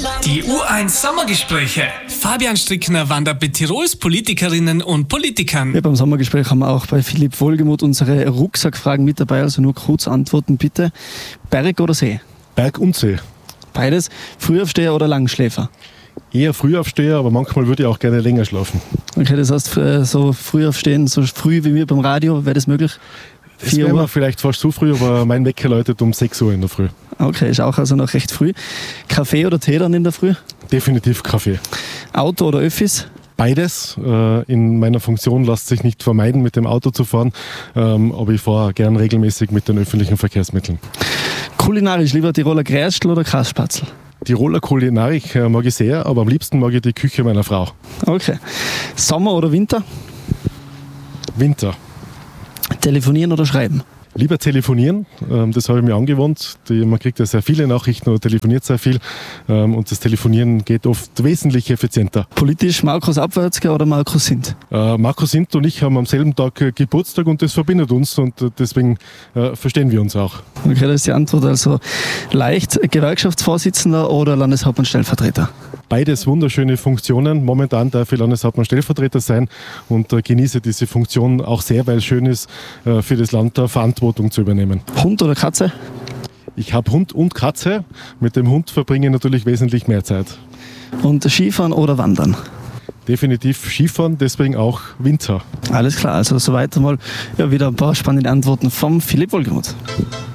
Die U1 Sommergespräche. Fabian Strickner wandert mit Tirols Politikerinnen und Politikern. Ja, beim Sommergespräch haben wir auch bei Philipp Wohlgemuth unsere Rucksackfragen mit dabei, also nur kurz antworten bitte. Berg oder See? Berg und See. Beides. Frühaufsteher oder Langschläfer? Eher Frühaufsteher, aber manchmal würde ich auch gerne länger schlafen. Okay, das heißt, so früh aufstehen, so früh wie wir beim Radio, wäre das möglich? Das wäre mir vielleicht fast zu früh, aber mein Wecker läutet um 6 Uhr in der Früh. Okay, ist auch also noch recht früh. Kaffee oder Tee dann in der Früh? Definitiv Kaffee. Auto oder Öffis? Beides. In meiner Funktion lässt sich nicht vermeiden, mit dem Auto zu fahren, aber ich fahre gern regelmäßig mit den öffentlichen Verkehrsmitteln. Kulinarisch lieber Tiroler Grästl oder Kasspatzel? Tiroler Kulinarik mag ich sehr, aber am liebsten mag ich die Küche meiner Frau. Okay. Sommer oder Winter? Winter. Telefonieren oder schreiben? Lieber telefonieren, das habe ich mir angewohnt. Man kriegt ja sehr viele Nachrichten oder telefoniert sehr viel und das Telefonieren geht oft wesentlich effizienter. Politisch Markus Abwärtsger oder Markus Sindt? Markus Sindt und ich haben am selben Tag Geburtstag und das verbindet uns und deswegen verstehen wir uns auch. Okay, das ist die Antwort also leicht. Gewerkschaftsvorsitzender oder Landeshauptmann-Stellvertreter? Beides wunderschöne Funktionen. Momentan darf ich Landeshauptmann-Stellvertreter sein und genieße diese Funktion auch sehr, weil es schön ist, für das Land Verantwortung zu übernehmen. Hund oder Katze? Ich habe Hund und Katze. Mit dem Hund verbringe ich natürlich wesentlich mehr Zeit. Und Skifahren oder Wandern? Definitiv Skifahren, deswegen auch Winter. Alles klar, also soweit mal wieder ein paar spannende Antworten vom Philipp Wohlgemuth.